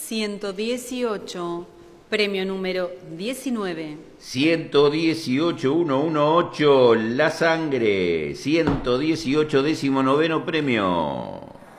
118, premio número 19. 118, La Sangre, 118, 19º premio.